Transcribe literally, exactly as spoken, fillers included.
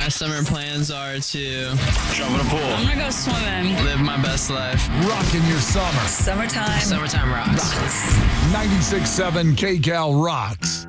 My summer plans are to jump in a pool. I'm gonna go swimming. Live my best life. Rocking your summer. Summertime. Summertime rocks. Rocks. ninety-six point seven K Cal rocks.